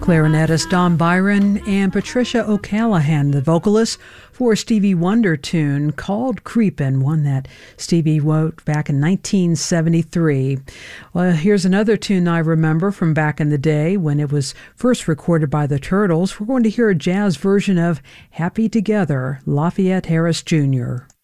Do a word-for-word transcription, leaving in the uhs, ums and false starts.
clarinetist Don Byron and Patricia O'Callaghan, the vocalist for a Stevie Wonder tune called Creepin', one that Stevie wrote back in nineteen seventy-three. Well, here's another tune I remember from back in the day when it was first recorded by the Turtles. We're going to hear a jazz version of Happy Together, Lafayette Harris Junior